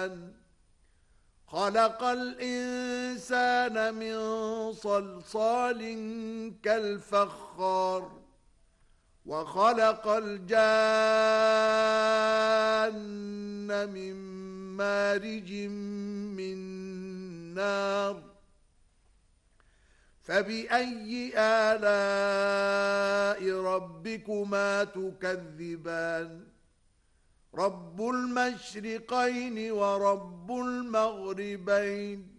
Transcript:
تكذبان خلق الإنسان من صلصال كالفخار وخلق الجان من مارج من نار فبأي آلاء ربكما تكذبان رب المشرقين ورب المغربين